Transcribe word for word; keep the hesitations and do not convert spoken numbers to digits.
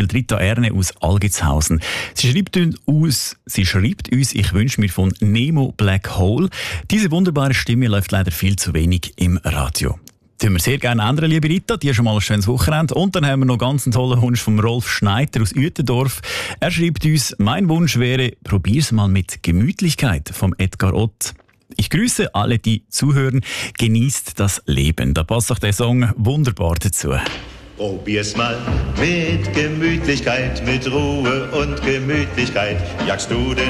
vorgestellt, Rita Erne aus Algitshausen. Sie schreibt uns, sie schreibt uns, ich wünsche mir von Nemo Black Hole. Diese wunderbare Stimme läuft leider viel zu wenig im Radio. Das wir sehr gerne ändern, liebe Rita. Dir schon mal ein schönes Wochenende. Und dann haben wir noch ganz einen tollen Wunsch von Rolf Schneider aus Uetendorf. Er schreibt uns, mein Wunsch wäre, probier's mal mit Gemütlichkeit vom Edgar Ott. Ich grüße alle, die zuhören. Genießt das Leben. Da passt auch der Song wunderbar dazu. Probier's mal mit Gemütlichkeit, mit Ruhe und Gemütlichkeit. Jagst du den